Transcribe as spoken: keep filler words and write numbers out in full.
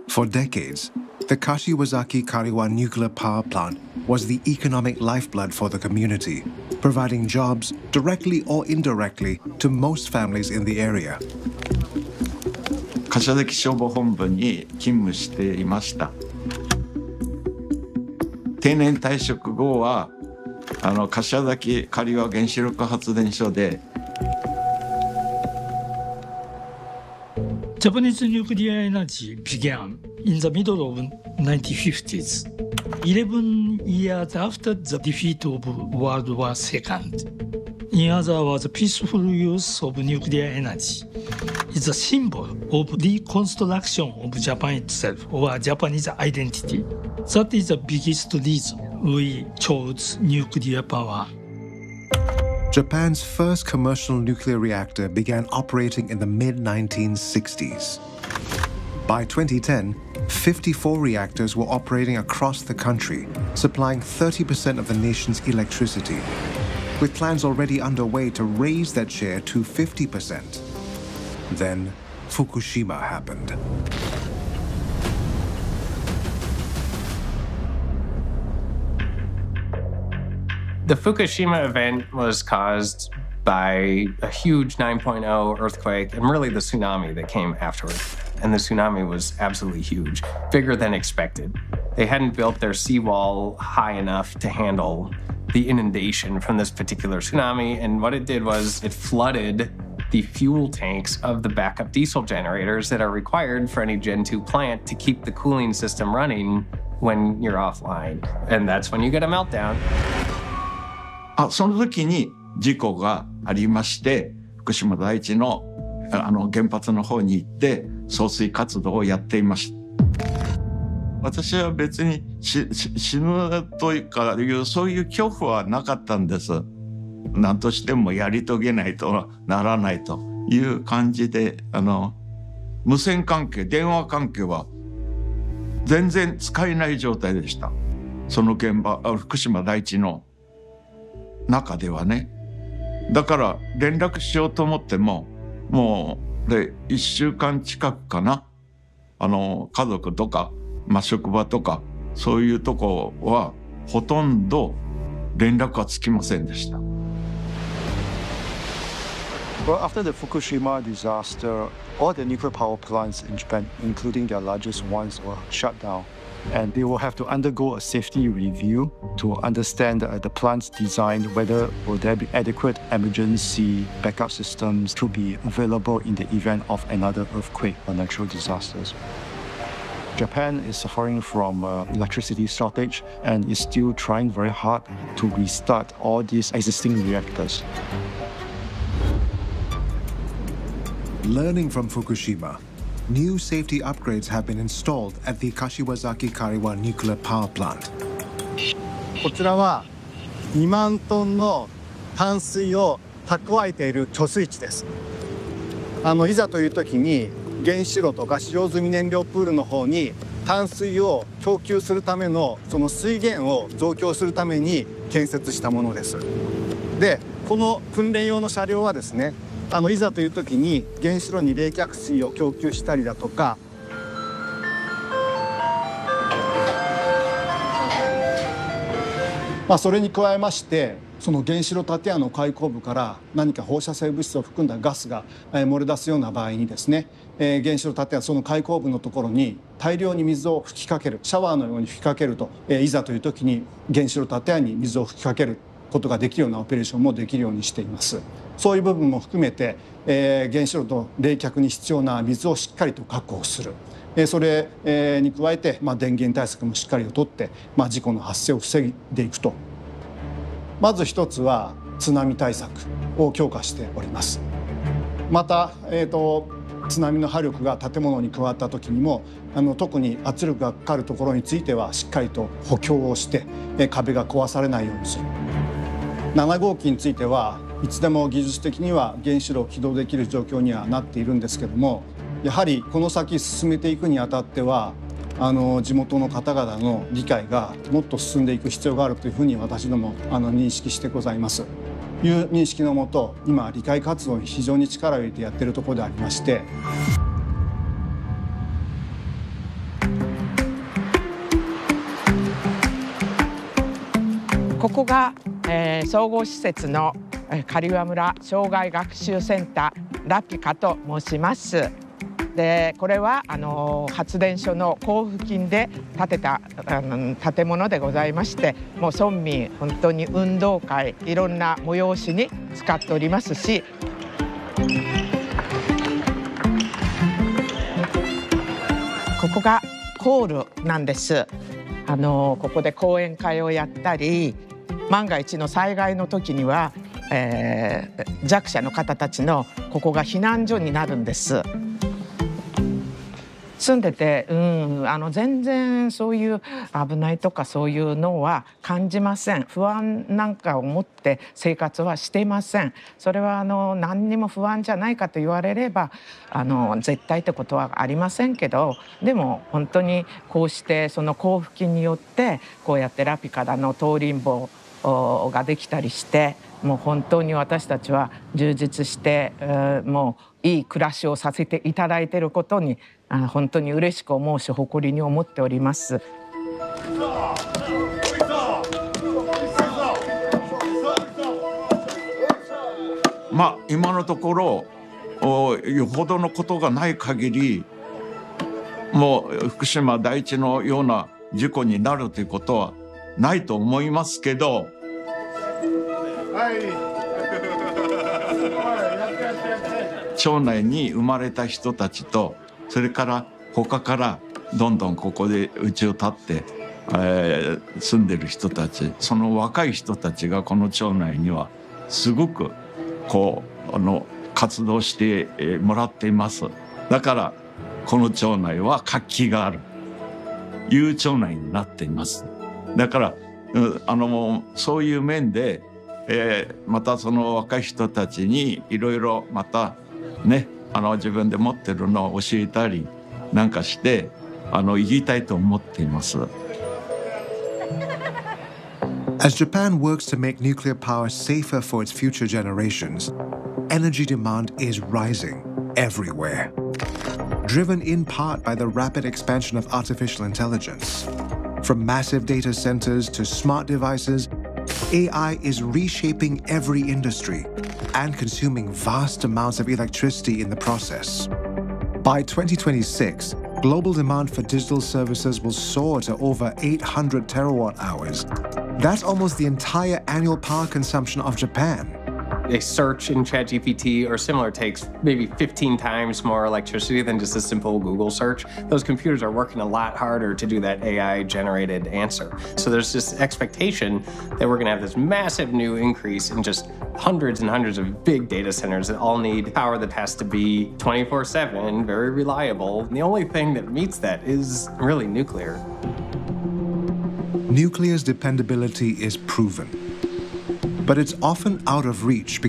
For decades, the Kashiwazaki Kariwa nuclear power plant was the economic lifeblood for the community, providing jobs directly or indirectly to most families in the area. 柏崎消防本部に勤務していました。定年退職後はあの柏崎刈羽原子力発電所で Japanese nuclear energy began in the middle of nineteen fifties, eleven years after the defeat of World War Two. In other words, peaceful use of nuclear energy is a symbol of reconstruction of Japan itself, or Japanese identity. That is the biggest reason we chose nuclear power. Japan's first commercial nuclear reactor began operating in the mid nineteen sixties. By twenty ten, fifty-four reactors were operating across the country, supplying thirty percent of the nation's electricity, with plans already underway to raise that share to fifty percent. Then, Fukushima happened. The Fukushima event was caused by a huge nine point oh earthquake and really the tsunami that came afterward. And the tsunami was absolutely huge, bigger than expected. They hadn't built their seawall high enough to handle the inundation from this particular tsunami. And what it did was it flooded the fuel tanks of the backup diesel generators that are required for any Gen two plant to keep the cooling system running when you're offline. And that's when you get a meltdown. あ、その時に事故がありまして、福島第一のあの原発の方に行って送水活動をやっていました。私は別にしし死ぬというかいうそういう恐怖はなかったんです。何としてもやり遂げないとならないという感じで、あの無線関係、電話関係は全然使えない状態でした。その現場、福島第一の中ではね。だから連絡しようと思ってももうでいっしゅうかん近くかな、あの家族とか、まあ、職場とかそういうとこはほとんど連絡がつきませんでした。 Well, after the Fukushima disaster, all the nuclear power plants in Japan, including their largest ones, were shut down. And they will have to undergo a safety review to understand uh, the plant's design, whether will there be adequate emergency backup systems to be available in the event of another earthquake or natural disasters. Japan is suffering from uh, electricity shortage and is still trying very hard to restart all these existing reactors. Learning from Fukushima, new safety upgrades have been installed at the Kashiwazaki Kariwa nuclear power plant. こちらはにまんトンの淡水を蓄えている貯水池です。あのいざという時に原子炉とか使用済み燃料プールの方に淡水を供給するためのその水源を増強するために建設したものです。で、この訓練用の車両はですね、あのいざという時に原子炉に冷却水を供給したりだとか、まあ、それに加えましてその原子炉建屋の開口部から何か放射性物質を含んだガスが漏れ出すような場合にですね、えー、原子炉建屋その開口部のところに大量に水を吹きかける、シャワーのように吹きかけると、えー、いざという時に原子炉建屋に水を吹きかけることができるようなオペレーションもできるようにしています。そういう部分も含めて、えー、原子炉と冷却に必要な水をしっかりと確保する、えー、それ、えー、に加えて、まあ、電源対策もしっかりととって、まあ、事故の発生を防いでいくと。まず一つは津波対策を強化しております。また、えーと、津波の波力が建物に加わった時にもあの特に圧力がかかるところについてはしっかりと補強をして、えー、壁が壊されないようにする。なな号機についてはいつでも技術的には原子炉を起動できる状況にはなっているんですけども、やはりこの先進めていくにあたってはあの地元の方々の理解がもっと進んでいく必要があるというふうに私どもあの認識してございます。いう認識のもと今理解活動に非常に力を入れてやっているところでありまして。 ここが、えー、総合施設の刈羽村障害学習センターラピカと申します。でこれはあの発電所の交付金で建てたあの建物でございまして、もう村民本当に運動会いろんな催しに使っておりますし、ここがホールなんです。あのここで講演会をやったり、万が一の災害の時には、えー、弱者の方たちのここが避難所になるんです。住んでて、うん、あの全然そういう危ないとかそういうのは感じません。不安なんかを持って生活はしていません。それはあの何にも不安じゃないかと言われればあの絶対ってことはありませんけど、でも本当にこうしてその交付金によってこうやってラピカダの東林坊ができたりして、もう本当に私たちは充実して、えー、もういい暮らしをさせていただいていることにあ本当に嬉しく思うし誇りに思っております。 まあ今のところよほどのことがない限り、もう福島第一のような事故になるということはないと思いますけど、町内に生まれた人たちと、それから他からどんどんここで家を建って、えー、住んでる人たち、その若い人たちがこの町内にはすごくこうあの活動してもらっています。だからこの町内は活気があるいう町内になっています。だからあのそういう面で、えー、またその若い人たちにいろいろまたね、あの自分で持ってるのを教えたりなんかしてあの言いたいと思っています。 As Japan works to make nuclear power safer for its future generations, energy demand is rising everywhere. Driven in part by the rapid expansion of artificial intelligence. From massive data centers to smart devices, A I is reshaping every industry and consuming vast amounts of electricity in the process. By twenty twenty-six, global demand for digital services will soar to over eight hundred terawatt hours. That's almost the entire annual power consumption of Japan. A search in ChatGPT or similar takes maybe fifteen times more electricity than just a simple Google search. Those computers are working a lot harder to do that A I-generated answer. So there's this expectation that we're going to have this massive new increase in just hundreds and hundreds of big data centers that all need power that has to be twenty-four seven, very reliable. And the only thing that meets that is really nuclear. Nuclear's dependability is proven, but it's often out of reach because